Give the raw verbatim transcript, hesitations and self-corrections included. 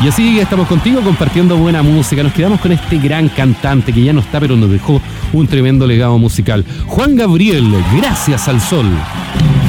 Y así estamos contigo compartiendo buena música. Nos quedamos con este gran cantante que ya no está, pero nos dejó un tremendo legado musical. Juan Gabriel, Gracias al Sol.